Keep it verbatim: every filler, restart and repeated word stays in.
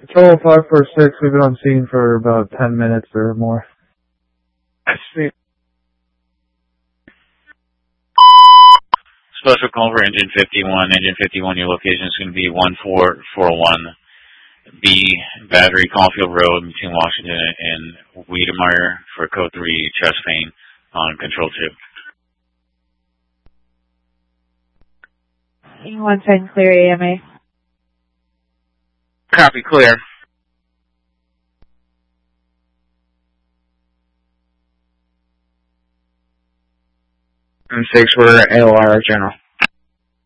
Control five four six, we've been on scene for about ten minutes or more. I see. Special call for engine fifty-one. Engine fifty-one, your location is going to be one four four one B, Battery, Caulfield Road, between Washington and Wiedemeyer for code three, chest pain on control two. one ten, clear A M A. Copy, clear. And six, we're A O R, General.